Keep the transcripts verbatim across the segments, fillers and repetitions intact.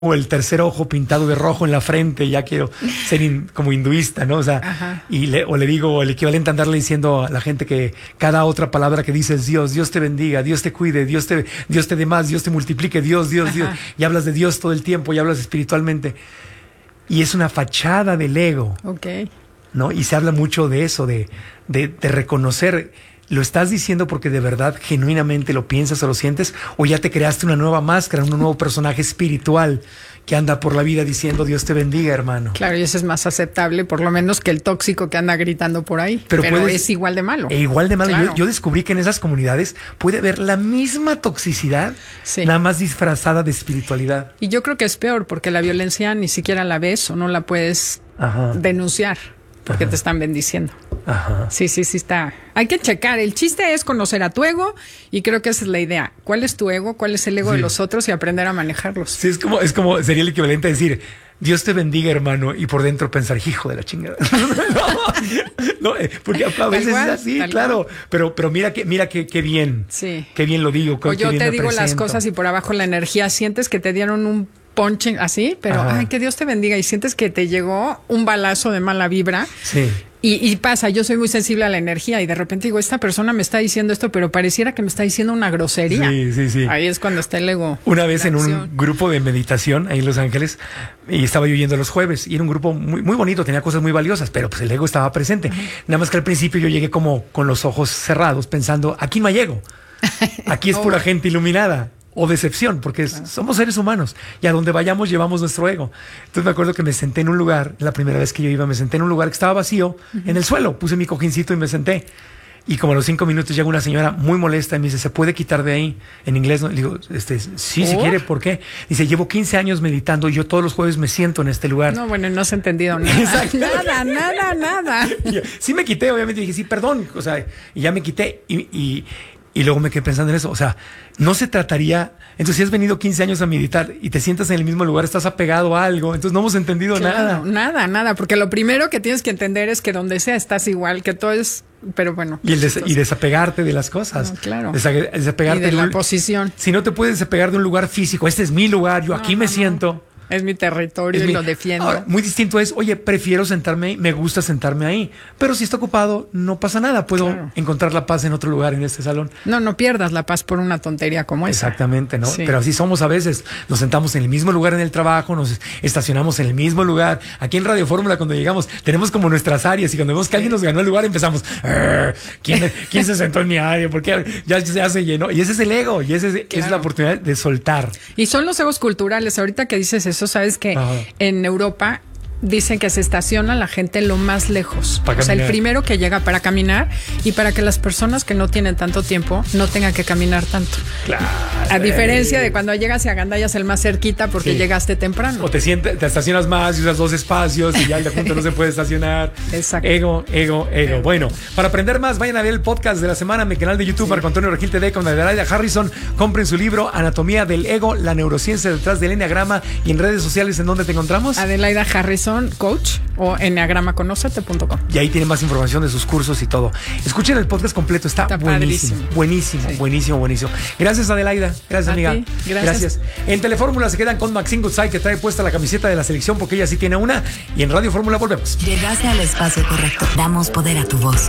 o el tercer ojo pintado de rojo en la frente, ya quiero ser in, como hinduista, ¿no? O sea, ajá. y le, o le digo el equivalente a andarle diciendo a la gente que cada otra palabra que dices Dios, Dios te bendiga, Dios te cuide, Dios te, Dios te dé más, Dios te multiplique, Dios, Dios, ajá. Dios, y hablas de Dios todo el tiempo y hablas espiritualmente. Y es una fachada del ego. Ok. ¿No? Y se habla mucho de eso, de, de, de reconocer. ¿Lo estás diciendo porque de verdad, genuinamente lo piensas o lo sientes? ¿O ya te creaste una nueva máscara, un nuevo personaje espiritual que anda por la vida diciendo Dios te bendiga, hermano? Claro, y eso es más aceptable, por lo menos que el tóxico que anda gritando por ahí. Pero, Pero puedes, es igual de malo. E igual de malo. Claro. Yo, yo descubrí que en esas comunidades puede haber la misma toxicidad, sí. nada más disfrazada de espiritualidad. Y yo creo que es peor, porque la violencia ni siquiera la ves o no la puedes Ajá. denunciar, porque Ajá. te están bendiciendo. Ajá. Sí, sí, sí está. Hay que checar. El chiste es conocer a tu ego y creo que esa es la idea. ¿Cuál es tu ego? ¿Cuál es el ego sí. de los otros? Y aprender a manejarlos. Sí, es como, es como sería el equivalente a decir Dios te bendiga, hermano, y por dentro pensar, hijo de la chingada. no, no, porque a veces cual, es así, claro. Pero, pero mira que, mira que, qué bien. Sí. Qué bien lo digo. O yo te digo presento. Las cosas y por abajo la energía sientes que te dieron un ponche así, pero Ajá. ay, que Dios te bendiga y sientes que te llegó un balazo de mala vibra. Sí. Y, y pasa, yo soy muy sensible a la energía y de repente digo, esta persona me está diciendo esto, pero pareciera que me está diciendo una grosería. Sí, sí, sí. Ahí es cuando está el ego. Una vez en un grupo de meditación ahí en Los Ángeles, y estaba yo yendo los jueves, y era un grupo muy, muy bonito, tenía cosas muy valiosas, pero pues el ego estaba presente. Uh-huh. Nada más que al principio yo llegué como con los ojos cerrados, pensando, aquí no hay ego. Aquí es oh. pura gente iluminada. O decepción, porque es, somos seres humanos y a donde vayamos llevamos nuestro ego. Entonces me acuerdo que me senté en un lugar, la primera vez que yo iba, me senté en un lugar que estaba vacío, uh-huh. en el suelo, puse mi cojincito y me senté. Y como a los cinco minutos llega una señora muy molesta y me dice, ¿se puede quitar de ahí? En inglés, ¿no? Le digo, este, sí, ¿Oh? si quiere, ¿por qué? Dice, llevo quince años meditando y yo todos los jueves me siento en este lugar. No, bueno, no has entendido nada. nada, nada, nada. Y yo, sí me quité, obviamente, dije, sí, perdón. O sea, y ya me quité y... y Y luego me quedé pensando en eso, o sea, no se trataría, entonces si has venido quince años a meditar y te sientas en el mismo lugar, estás apegado a algo, entonces no hemos entendido claro, nada. Nada, nada, porque lo primero que tienes que entender es que donde sea estás igual, que todo es, pero bueno. Y, el des, y desapegarte de las cosas. No, claro. Desa, desapegarte y de la un, posición. Si no te puedes desapegar de un lugar físico, este es mi lugar, yo no, aquí no, me no. siento. Es mi territorio es y mi, lo defiendo. Ahora, muy distinto es, oye, prefiero sentarme ahí, me gusta sentarme ahí. Pero si está ocupado, no pasa nada. Puedo claro. encontrar la paz en otro lugar, en este salón. No, no pierdas la paz por una tontería como esa. Exactamente, ¿no? Sí. Pero así somos a veces. Nos sentamos en el mismo lugar en el trabajo, nos estacionamos en el mismo lugar. Aquí en Radio Fórmula, cuando llegamos, tenemos como nuestras áreas y cuando vemos que sí. alguien nos ganó el lugar, empezamos, ¿quién, ¿quién se sentó en mi área? Porque ya, ya se llenó. Y ese es el ego y esa es, claro. es la oportunidad de soltar. Y son los egos culturales. Ahorita que dices eso, sabes que Ajá. en Europa dicen que se estaciona la gente lo más lejos. O sea, el primero que llega para caminar y para que las personas que no tienen tanto tiempo no tengan que caminar tanto. Claro. A diferencia de cuando llegas y agandallas el más cerquita porque sí. llegaste temprano. O te sientes, te estacionas más y usas dos espacios y ya el de junto no se puede estacionar. Exacto. Ego, ego, ego. Eh. Bueno, para aprender más, vayan a ver el podcast de la semana en mi canal de YouTube, sí. Marco Antonio Regil T V con Adelaida Harrison. Compren su libro Anatomía del Ego, la neurociencia detrás del enneagrama. Y en redes sociales, ¿en dónde te encontramos? Adelaida Harrison Coach o enneagrama conócete punto com. Y ahí tienen más información de sus cursos y todo. Escuchen el podcast completo, está, está buenísimo, padrísimo. buenísimo, sí. buenísimo, buenísimo. Gracias, Adelaida. Gracias, a amiga. Ti. Gracias. Gracias. En Telefórmula se quedan con Maxine Goodside, que trae puesta la camiseta de la selección porque ella sí tiene una. Y en Radio Fórmula volvemos. Llegaste al espacio correcto. Damos poder a tu voz.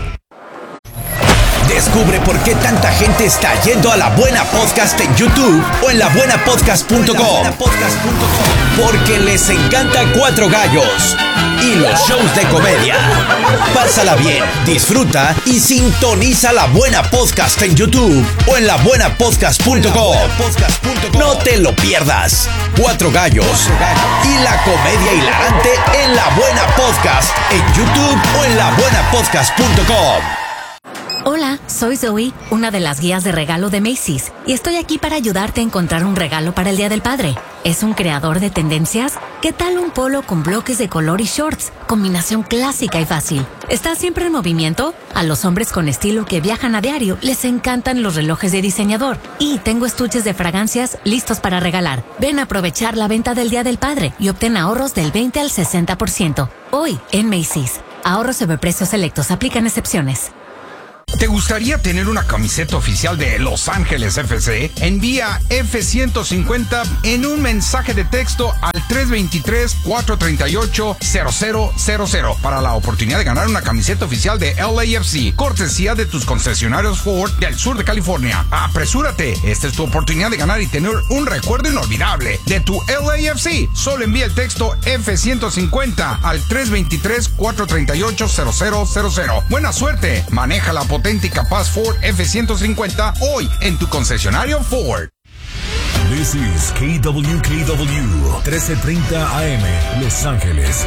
Descubre por qué tanta gente está yendo a La Buena Podcast en YouTube o en la buena podcast punto com. Porque les encanta Cuatro Gallos y los shows de comedia. Pásala bien, disfruta y sintoniza La Buena Podcast en YouTube o en la buena podcast punto com. No te lo pierdas. Cuatro Gallos y la comedia hilarante en La Buena Podcast en YouTube o en la buena podcast punto com. Hola, soy Zoe, una de las guías de regalo de Macy's, y estoy aquí para ayudarte a encontrar un regalo para el Día del Padre. ¿Es un creador de tendencias? ¿Qué tal un polo con bloques de color y shorts? Combinación clásica y fácil. ¿Estás siempre en movimiento? A los hombres con estilo que viajan a diario les encantan los relojes de diseñador. Y tengo estuches de fragancias listos para regalar. Ven a aprovechar la venta del Día del Padre y obtén ahorros del veinte al sesenta por ciento. Hoy en Macy's. Ahorros sobre precios selectos. Aplican excepciones. ¿Te gustaría tener una camiseta oficial de Los Ángeles F C? Envía F ciento cincuenta en un mensaje de texto al tres dos tres, cuatro tres ocho, cero cero cero cero para la oportunidad de ganar una camiseta oficial de L A F C, cortesía de tus concesionarios Ford del sur de California. ¡Apresúrate! Esta es tu oportunidad de ganar y tener un recuerdo inolvidable de tu L A F C. Solo envía el texto F ciento cincuenta al tres dos tres, cuatro tres ocho, cero cero cero cero. ¡Buena suerte! Maneja la potente y capaz Ford F ciento cincuenta hoy en tu concesionario Ford. This is K W K W trece treinta A M Los Ángeles.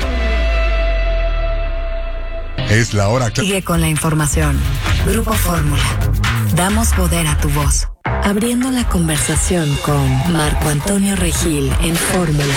Es la hora que... Sigue con la información. Grupo Fórmula. Damos poder a tu voz. Abriendo la conversación con Marco Antonio Regil en Fórmula.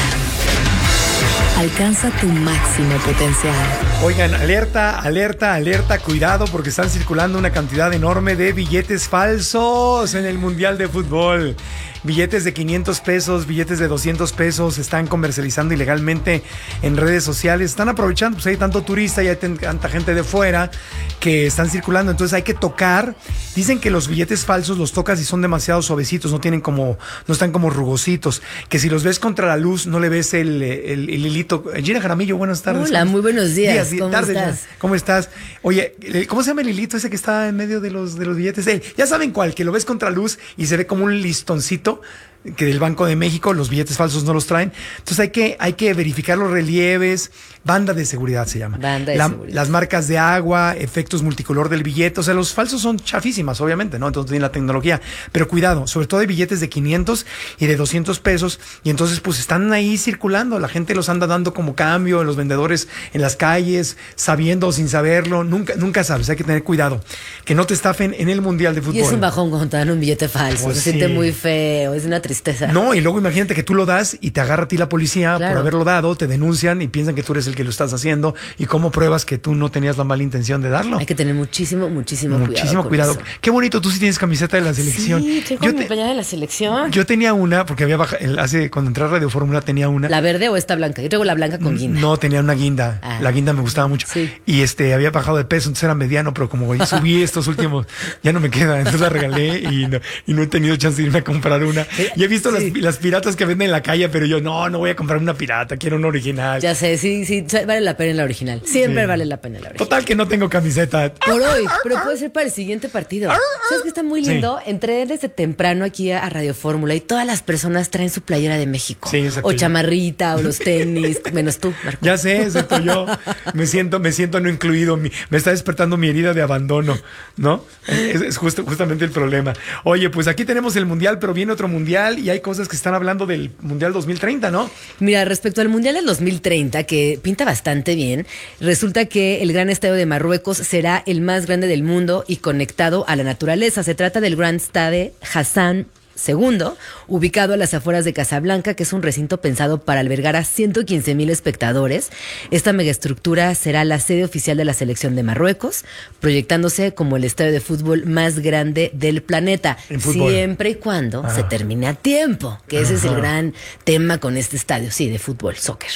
Alcanza tu máximo potencial. Oigan, alerta, alerta, alerta, cuidado porque están circulando una cantidad enorme de billetes falsos en el Mundial de Fútbol. Billetes de quinientos pesos, billetes de doscientos pesos se están comercializando ilegalmente en redes sociales. Están aprovechando, pues hay tanto turista y hay tanta gente de fuera que están circulando. Entonces hay que tocar. Dicen que los billetes falsos los tocas y son demasiado suavecitos, no tienen como, no están como rugositos. Que si los ves contra la luz no le ves el, el, el hilito. Gina Jaramillo, buenas tardes. Hola, muy buenos días. días ¿Cómo tardes, estás? Ya. ¿Cómo estás? Oye, ¿cómo se llama el hilito ese que está en medio de los, de los billetes? Eh, ya saben cuál, que lo ves contra luz y se ve como un listoncito que del Banco de México, los billetes falsos no los traen. Entonces hay que, hay que verificar los relieves. Banda de seguridad se llama. Banda de La, seguridad. Las marcas de agua, efectos multicolor del billete. O sea, los falsos son chafísimas, obviamente, ¿no? Entonces tienen la tecnología. Pero cuidado, sobre todo hay billetes de quinientos y de doscientos pesos. Y entonces, pues están ahí circulando. La gente los anda dando como cambio, los vendedores en las calles, sabiendo o sin saberlo. Nunca, nunca sabes. Hay que tener cuidado. Que no te estafen en el Mundial de Fútbol. Y es un bajón cuando te dan un billete falso. Pues se sí. siente muy feo. Es una tristeza. No, y luego imagínate que tú lo das y te agarra a ti la policía Claro. por haberlo dado, te denuncian y piensan que tú eres el que lo estás haciendo. ¿Y cómo pruebas que tú no tenías la mala intención de darlo? Hay que tener muchísimo, muchísimo, Muchísimo cuidado. cuidado. con eso. Qué bonito, tú sí tienes camiseta de la selección. Sí, tengo yo, mi te- playera de la selección. yo tenía una, porque había baja, el- hace cuando entré a Radio Fórmula tenía una. ¿La verde o esta blanca? Yo traigo la blanca con guinda. No, tenía una guinda. Ah. La guinda me gustaba mucho. Sí. Y este había bajado de peso, entonces era mediano, pero como hoy subí estos últimos, ya no me queda. Entonces la regalé y no, y no he tenido chance de irme a comprar una. Y he visto Sí. las, las piratas que venden en la calle, pero yo no, no voy a comprar una pirata, quiero una original. Ya sé, sí, sí, vale la pena la original. Siempre Sí. vale la pena la original. Total que no tengo camiseta. Por hoy, pero puede ser para el siguiente partido. ¿Sabes qué está muy Sí. lindo? Entré desde temprano aquí a Radio Fórmula y todas las personas traen su playera de México. Sí, exacto. O chamarrita, o los tenis, menos tú, Marco. Ya sé, excepto yo. Me siento, me siento no incluido. Mi- me está despertando mi herida de abandono, ¿no? Es, es justo, justamente el problema. Oye, pues aquí tenemos el mundial, pero viene otro mundial y hay cosas que están hablando del mundial dos mil treinta, ¿no? Mira, respecto al Mundial del dos mil treinta, que pinta bastante bien, resulta que el Gran Estadio de Marruecos será el más grande del mundo y conectado a la naturaleza. Se trata del Grand Stade Hassan segundo, ubicado a las afueras de Casablanca, que es un recinto pensado para albergar a ciento quince mil espectadores. Esta megaestructura será la sede oficial de la selección de Marruecos, proyectándose como el estadio de fútbol más grande del planeta, En fútbol. siempre y cuando Ah. se termine a tiempo, que ese es el Ajá. gran tema con este estadio, sí, de fútbol, soccer.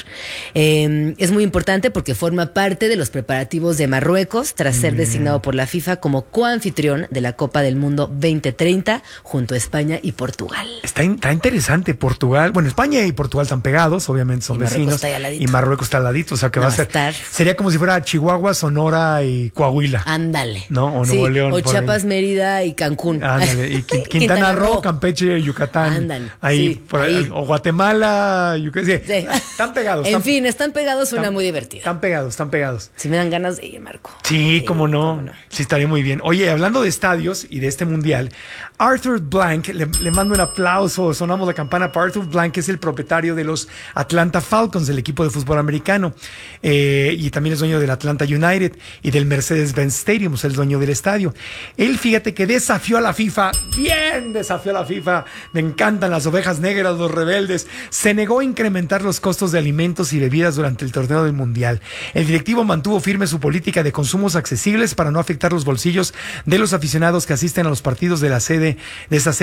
Eh, es muy importante porque forma parte de los preparativos de Marruecos tras ser designado por la FIFA como coanfitrión de la Copa del Mundo veinte treinta junto a España y Portugal. Está, in- está interesante. Portugal, bueno, España y Portugal están pegados, obviamente son Y Marruecos vecinos. está ahí al ladito. Y Marruecos está al ladito, o sea que No, va a ser. estar- Sería como si fuera Chihuahua, Sonora y Coahuila. Ándale. No, o Sí, Nuevo León, O por Chiapas, ahí. Mérida y Cancún. Ándale, y Quin- Quintana Roo, Campeche, Yucatán. Ándale, Ahí, sí, por ahí, ahí. o Guatemala, yo qué sé. Sí. Están pegados. En están- fin, están pegados, suena están- muy divertido. Están pegados, están pegados. Si me dan ganas de ir, Marco. Sí, cómo no. cómo no. Sí, estaría muy bien. Oye, hablando de estadios y de este mundial, Arthur Blank, le, le mando un aplauso, sonamos la campana para Arthur Blank, que es el propietario de los Atlanta Falcons, el equipo de fútbol americano, eh, y también es dueño del Atlanta United y del Mercedes-Benz Stadium, es el dueño del estadio. Él, fíjate que desafió a la FIFA, bien desafió a la FIFA, me encantan las ovejas negras, los rebeldes, se negó a incrementar los costos de alimentos y bebidas durante el torneo del mundial. El directivo mantuvo firme su política de consumos accesibles para no afectar los bolsillos de los aficionados que asisten a los partidos de la sede, de esa sede en Atlanta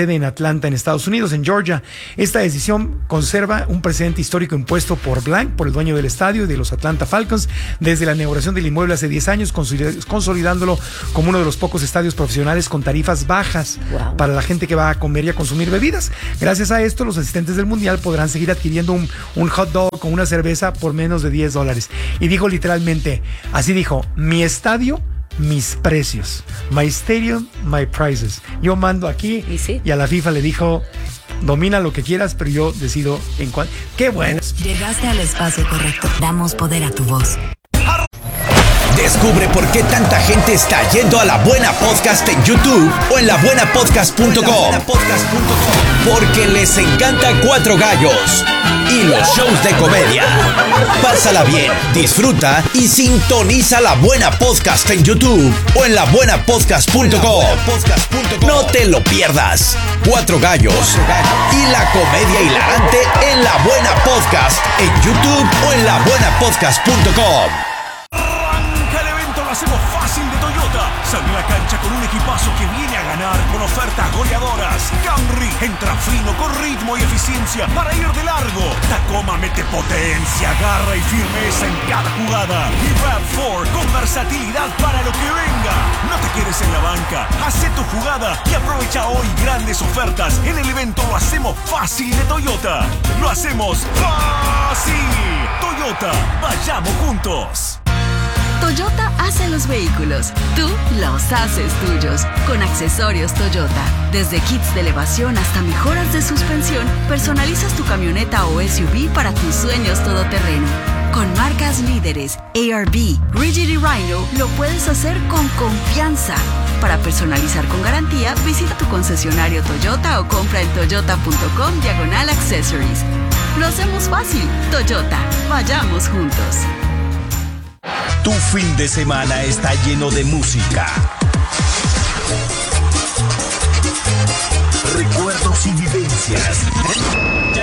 Atlanta, en Estados Unidos, en Georgia. Esta decisión conserva un precedente histórico impuesto por Blank, por el dueño del estadio y de los Atlanta Falcons, desde la inauguración del inmueble hace diez años, consolidándolo como uno de los pocos estadios profesionales con tarifas bajas wow. para la gente que va a comer y a consumir bebidas. Gracias a esto, los asistentes del Mundial podrán seguir adquiriendo un, un hot dog con una cerveza por menos de diez dólares. Y dijo literalmente, así dijo, mi estadio, mis precios. My stadium, my prices. Yo mando aquí y, sí. y a la FIFA le dijo, domina lo que quieras, pero yo decido en cuál. ¡Qué bueno! Llegaste al espacio correcto. Damos poder a tu voz. Descubre por qué tanta gente está yendo a La Buena Podcast en YouTube o en la buena podcast punto com. Porque les encanta Cuatro Gallos y los shows de comedia. Pásala bien, disfruta y sintoniza La Buena Podcast en YouTube o en la buena podcast punto com. No te lo pierdas. Cuatro Gallos y la comedia hilarante en La Buena Podcast en YouTube o en la buena podcast punto com. Lo hacemos fácil de Toyota. Sale a la cancha con un equipazo que viene a ganar con ofertas goleadoras. Camry entra fino con ritmo y eficiencia para ir de largo. Tacoma mete potencia, garra y firmeza en cada jugada. Y RAV cuatro con versatilidad para lo que venga. No te quedes en la banca, hace tu jugada y aprovecha hoy grandes ofertas en el evento Lo Hacemos Fácil de Toyota. Lo hacemos fácil. Toyota, vayamos juntos. Toyota hace los vehículos, tú los haces tuyos. Con accesorios Toyota, desde kits de elevación hasta mejoras de suspensión, personalizas tu camioneta o S U V para tus sueños todoterreno. Con marcas líderes, A R B, Rigid y Rhino, lo puedes hacer con confianza. Para personalizar con garantía, visita tu concesionario Toyota o compra en toyota punto com diagonal accessories. Lo hacemos fácil. Toyota, vayamos juntos. Tu fin de semana está lleno de música, recuerdos y vivencias.